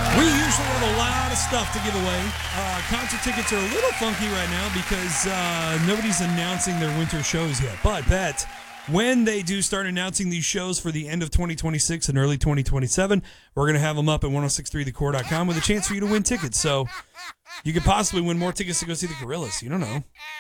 We usually have a lot of stuff to give away. Concert tickets are a little funky right now because nobody's announcing their winter shows yet. But bet when they do start announcing these shows for the end of 2026 and early 2027, we're going to have them up at 1063thecore.com with a chance for you to win tickets. So you could possibly win more tickets to go see the Gorillaz. You don't know.